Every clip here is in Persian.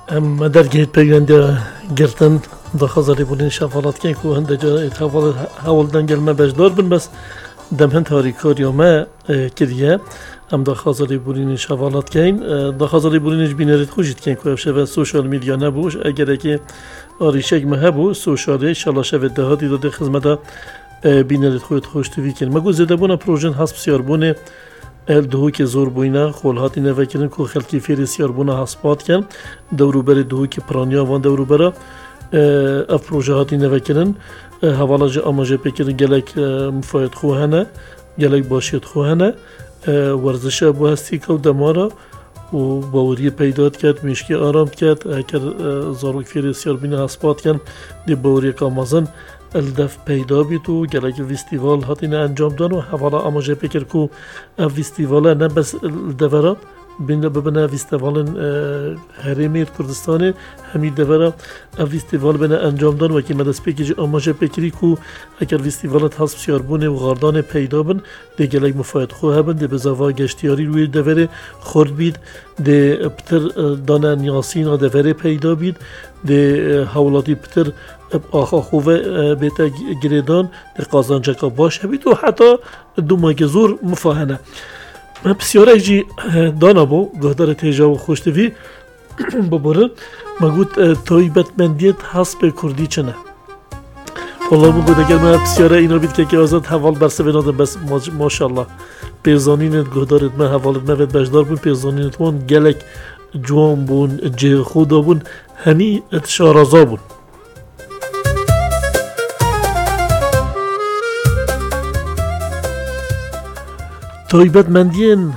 اما در گیت پیوند گرتن دخازاری بودن شفالات کن که هنده جا حوال دنگل ما بجدار بن بس دم هن تاریکاری ما کریه ام دخازاری بودن شفالات کن دخازاری بودنش بینرید خوشید کن که افشه سوشال میدیا نبوش اگر که آریشک مهبو سوشالی شلاشه و دهاتی داده خدمت بینرید خود خوشتوی کن مگو زده بونه پروژن حسب سیار بونه دهو که زور بوینه خولهاتی نوکرن که خلکی فیری سیار بونه حسبات کن دوروبر دهو که پرانیا وان دوروبره اف پروژه هاتی نوکرن حوالا جا آماجه بکرن گلک مفاید خوهنه گلک باشید خوهنه ورزش ابو هستی که دماره و باوری پیدات کرد میشکی آرام کرد اگر زاروک فیری سیار بینه حسبات کن دی باوری کامازن الدف پیدا بیت و گلک فستیوال هاتین انجام دادن و حوالا آماجه بکر کو فستیواله نه بس دورات بین ببینه فستیوال هرمی کردستان همین دورا فستیوال بین انجام دادن و که مدرس پیکیج آماجه بکری کو اگر فستیوالات حسب سیاربونه و غاردان پیدا بن دی گلک مفاید خواه بن دی بزاوا گشتیاری روی دوره خورد بید دی پتر دانه نیاسین دوره پیدا بید دی حوالاتی پتر آخا خوبه بیتا گریدان در قازانجکا باشه بید و حتی دو مگزور مفاهنه من بسیاره جی دانا بو گهدار تیجا و خوشتوی ببرن مگود تایبت مندیت حسب کردی چنه والله مگود اگر من بسیاره اینا بید که آزاد حوال برسه بنادم بس ماشالله پیزانینت گهدارت من حوالت موید بجدار بون پیزانینت وان گلک جوان بون جه خودا بون همی اتشارازا بون تایبت مندین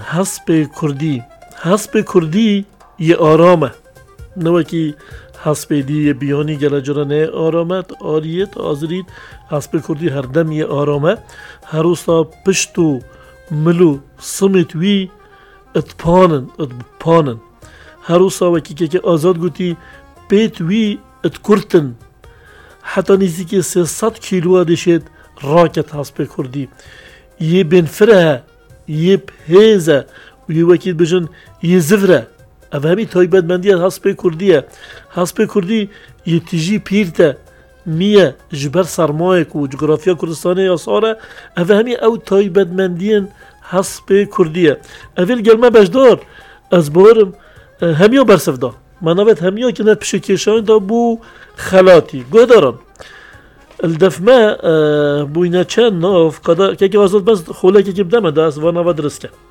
حسب کردی یه آرامه نوکی حسب دی یه بیانی گله جرا نه آرامت آریت آزرید حسب کردی هر دم یه آرامه هر روستا پشتو ملو سمت وی اتپانن هر روستا وکی که آزاد گوتی بیت وی اتکرتن حتی نیزی که 300 کیلو دشید راکت حسب کردی یه بنفره یه پهزه و یه وکیل بجن یه زفره او همی تایبت مندی حسب کردیه حسب کردی یه تیجی پیرته میه جبر سرمایه کو جغرافیا کردستانه یا ساره او همی او تایبت مندی حسب کردیه اول گلمه بجدار از بارم همیا برسف دا منابت همیا که نت پشه کشان دا بو خلاتی گوه دارم الدفمه بوینه چند ناف که آزاد بس خوله که بدمه دا از وانا و درست کن